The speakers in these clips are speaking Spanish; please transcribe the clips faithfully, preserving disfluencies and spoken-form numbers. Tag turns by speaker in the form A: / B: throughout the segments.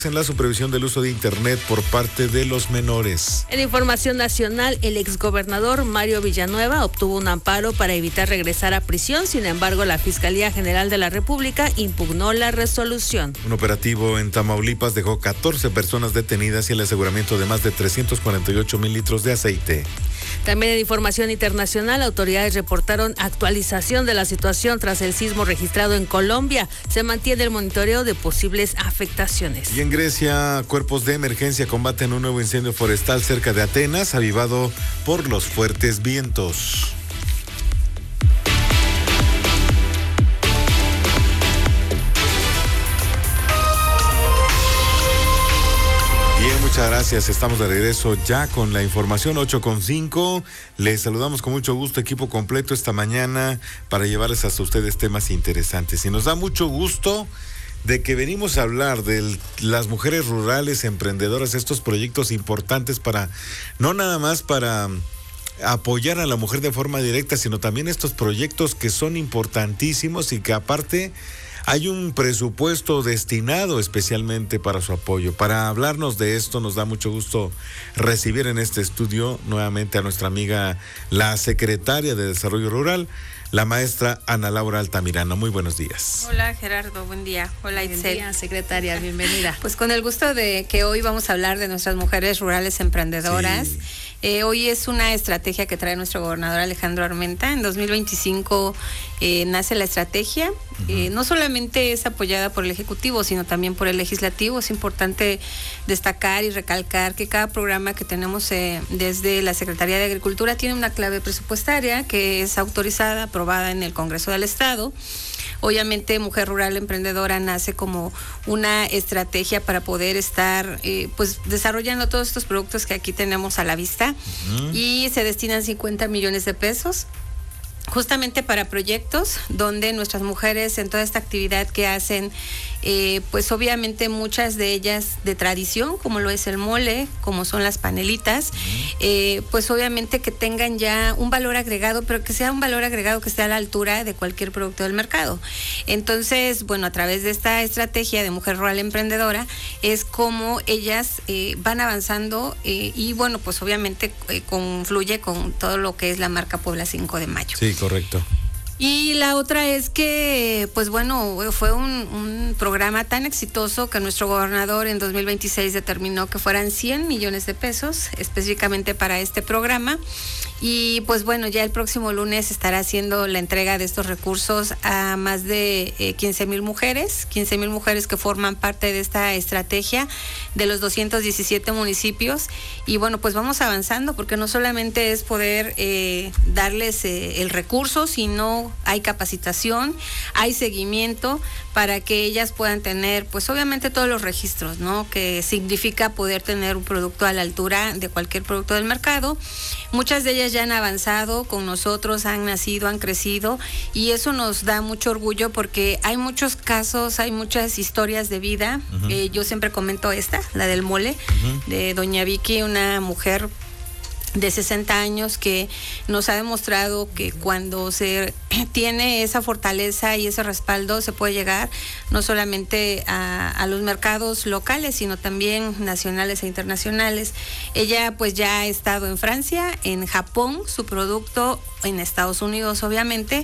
A: En la supervisión del uso de Internet por parte de los menores.
B: En información nacional, el exgobernador Mario Villanueva obtuvo un amparo para evitar regresar a prisión. Sin embargo, la Fiscalía General de la República impugnó la resolución.
A: Un operativo en Tamaulipas dejó catorce personas detenidas y el aseguramiento de más de trescientos cuarenta y ocho mil litros de aceite.
B: También en información internacional, autoridades reportaron actualización de la situación tras el sismo registrado en Colombia. Se mantiene el monitoreo de posibles afectaciones.
A: Y en Grecia, cuerpos de emergencia combaten un nuevo incendio forestal cerca de Atenas, avivado por los fuertes vientos. Bien, muchas gracias. Estamos de regreso ya con la información ocho con cinco. Les saludamos con mucho gusto, equipo completo esta mañana para llevarles hasta ustedes temas interesantes. Y nos da mucho gusto de que venimos a hablar de las mujeres rurales emprendedoras, estos proyectos importantes para, no nada más para apoyar a la mujer de forma directa, sino también estos proyectos que son importantísimos y que aparte hay un presupuesto destinado especialmente para su apoyo. Para hablarnos de esto, nos da mucho gusto recibir en este estudio nuevamente a nuestra amiga, la secretaria de Desarrollo Rural, la maestra Ana Laura Altamirano. Muy buenos días.
C: Hola Gerardo, buen día. Hola Itzel.
B: Buen día, secretaria, bienvenida.
C: Pues con el gusto de que hoy vamos a hablar de nuestras mujeres rurales emprendedoras. Sí. Eh, hoy es una estrategia que trae nuestro gobernador Alejandro Armenta. En dos mil veinticinco eh, nace la estrategia. Uh-huh. Eh, no solamente es apoyada por el Ejecutivo, sino también por el Legislativo. Es importante destacar y recalcar que cada programa que tenemos eh, desde la Secretaría de Agricultura tiene una clave presupuestaria que es autorizada, aprobada en el Congreso del Estado. Obviamente, Mujer Rural Emprendedora nace como una estrategia para poder estar eh, pues desarrollando todos estos productos que aquí tenemos a la vista. Uh-huh. Y se destinan cincuenta millones de pesos justamente para proyectos donde nuestras mujeres en toda esta actividad que hacen, eh, pues obviamente muchas de ellas de tradición, como lo es el mole, como son las panelitas, eh, pues obviamente que tengan ya un valor agregado, pero que sea un valor agregado que esté a la altura de cualquier producto del mercado. Entonces, bueno, a través de esta estrategia de Mujer Rural Emprendedora es como ellas eh, van avanzando eh, y bueno, pues obviamente eh, confluye con todo lo que es la marca Puebla cinco de mayo.
A: Sí, correcto.
C: Y la otra es que, pues bueno, fue un, un programa tan exitoso que nuestro gobernador en dos mil veintiséis determinó que fueran cien millones de pesos específicamente para este programa. Y pues bueno, ya el próximo lunes estará haciendo la entrega de estos recursos a más de eh, quince mil mujeres, quince mil mujeres que forman parte de esta estrategia de los doscientos diecisiete municipios. Y bueno, pues vamos avanzando porque no solamente es poder eh, darles eh, el recurso, sino hay capacitación, hay seguimiento para que ellas puedan tener, pues obviamente todos los registros, ¿no? Que significa poder tener un producto a la altura de cualquier producto del mercado. Muchas de ellas ya han avanzado con nosotros, han nacido, han crecido y eso nos da mucho orgullo porque hay muchos casos, hay muchas historias de vida. Uh-huh. Eh, yo siempre comento esta, la del mole, uh-huh, de doña Vicky, una mujer de sesenta años que nos ha demostrado que cuando se tiene esa fortaleza y ese respaldo se puede llegar no solamente a, a los mercados locales sino también nacionales e internacionales. Ella pues ya ha estado en Francia, en Japón, su producto en Estados Unidos obviamente,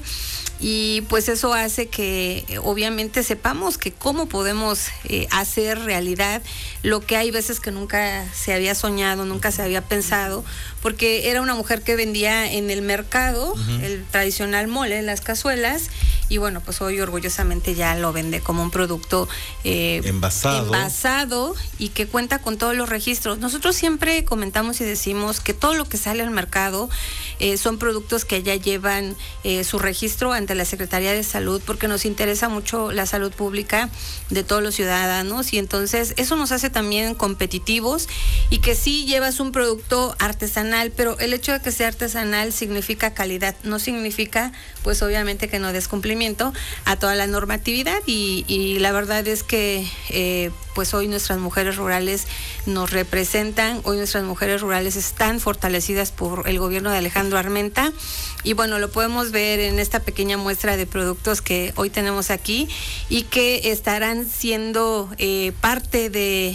C: y pues eso hace que eh, obviamente sepamos que cómo podemos eh, hacer realidad lo que hay veces que nunca se había soñado, nunca se había pensado, porque era una mujer que vendía en el mercado, uh-huh, el tradicional mole, las cazuelas, y bueno, pues hoy orgullosamente ya lo vende como un producto eh,
A: envasado.
C: envasado y que cuenta con todos los registros. Nosotros siempre comentamos y decimos que todo lo que sale al mercado eh, son productos que ya llevan eh, su registro ante la Secretaría de Salud, porque nos interesa mucho la salud pública de todos los ciudadanos, y entonces eso nos hace también competitivos, y que sí llevas un producto artesanal, pero el hecho de que sea artesanal significa calidad, no significa pues obviamente que no des cumplimiento a toda la normatividad, y, y la verdad es que eh, pues hoy nuestras mujeres rurales nos representan, hoy nuestras mujeres rurales están fortalecidas por el gobierno de Alejandro Armenta, y bueno, lo podemos ver en esta pequeña muestra de productos que hoy tenemos aquí y que estarán siendo eh, parte de